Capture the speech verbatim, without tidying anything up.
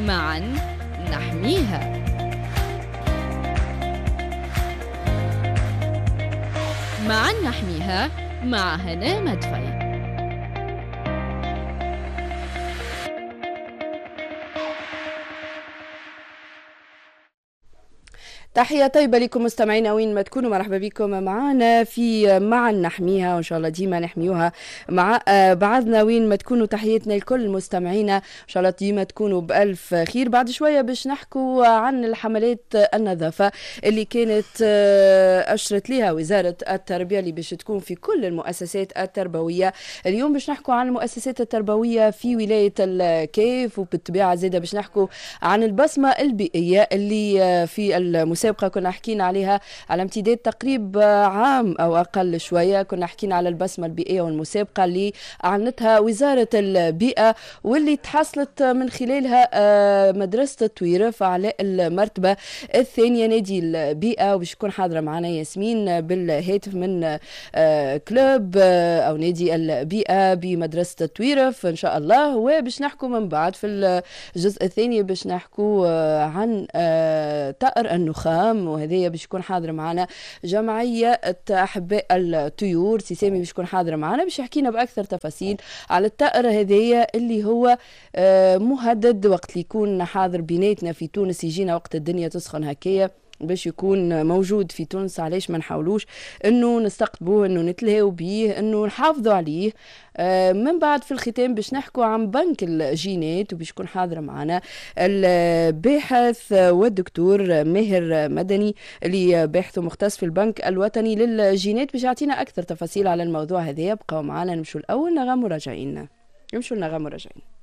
معا نحميها. معا نحميها مع هناء مدفعي. تحية طيبة لكم مستمعينا وين ما تكونوا، مرحبا بكم معنا في معا نحميها، وإن شاء الله ديما نحميوها مع بعضنا وين ما تكونوا. تحياتنا لكل مستمعينا، إن شاء الله ديما تكونوا بألف خير. بعد شوية باش نحكوا عن الحملات النظافة اللي كانت أشرت لها وزارة التربية اللي باش تكون في كل المؤسسات التربوية. اليوم باش نحكوا عن المؤسسات التربوية في ولاية الكيف، وبالطبيعة زيادة باش نحكوا عن البصمة البيئية اللي في المسابقة كنا حكينا عليها على امتداد تقريب عام أو أقل شوية. كنا حكينا على البصمة البيئية والمسابقة اللي أعلنتها وزارة البيئة واللي تحصلت من خلالها مدرسة التويرف على المرتبة الثانية. نادي البيئة وباش تكون حاضرة معنا ياسمين بالهاتف من كلوب أو نادي البيئة بمدرسة التويرف إن شاء الله. وباش نحكوا من بعد في الجزء الثاني باش نحكوا عن طائر النخام، وهذه باش يكون حاضر معنا جمعية أحباء الطيور. سيسامي باش يكون حاضر معنا باش يحكينا بأكثر تفاصيل على الطائر هذايا اللي هو مهدد وقت اللي يكون حاضر بيناتنا في تونس، يجينا وقت الدنيا تسخن هكايا باش يكون موجود في تونس. علاش ما نحاولوش انه نستقطبوه، انه نتلهاو بيه، انه نحافظوا عليه. آه من بعد في الختام باش نحكوا عن بنك الجينات وباش يكون حاضر معنا الباحث والدكتور ماهر مدني اللي باحث ومختص في البنك الوطني للجينات باش يعطينا اكثر تفاصيل على الموضوع هذا. بقوا معنا، نمشوا الاول نغم وراجعين. نمشوا نغم وراجعين.